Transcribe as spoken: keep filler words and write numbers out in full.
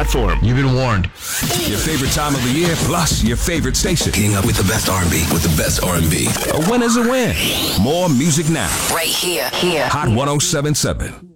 platform. You've been warned. Your favorite time of the year, plus your favorite station. Keeping up with the best R and B, with the best R and B. A win is a win. More music now. Right here, here. Hot one oh seven point seven.